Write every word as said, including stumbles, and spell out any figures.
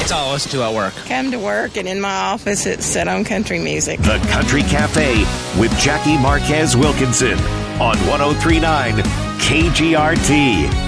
It's all I listen to at work. Come to work, and in my office, it's set on country music. The Country Cafe with Jackie Marquez Wilkinson on one oh three point nine K G R T.